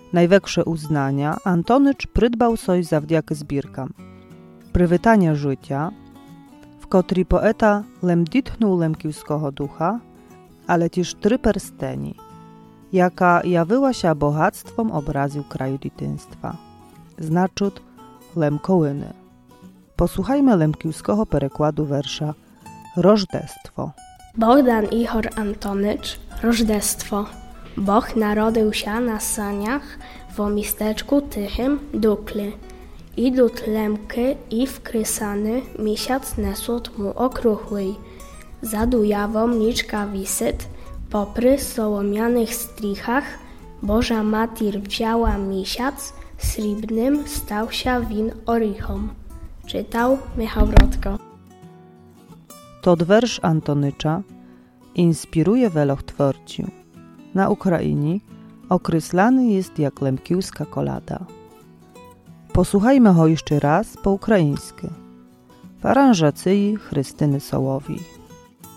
Największe uznania Antonycz prydbał coś zawdzięki zbirkam. Przywitanie życia, w kotri poeta lem dithnął lemkiwskiego ducha, ale też 3 persteni, jaka jawyła się bogactwom obrazu kraju dzieciństwa, znaczut lemkołyny. Posłuchajmy lemkiwskiego przekładu wersza Rożdestwo. Bogdan Ihor Antonycz, Rożdestwo. Boh narodził się na saniach w miasteczku Tychym Dukli. Idut lemky i wkrysany miesiąc nesut mu okruchły. Zadujawą niczka wisyt, popry sołomianych strichach, Boża Matir wzięła miesiąc, srebrnym stał się win orichom. Czytał Michał Brodko. To wersz Antonycza inspiruje weloch twórciu. Na Ukrainie określany jest jak lemkiwska kolada. Posłuchajmy ho jeszcze raz po ukraińsku. W aranżacji Chrystyny Sołowi.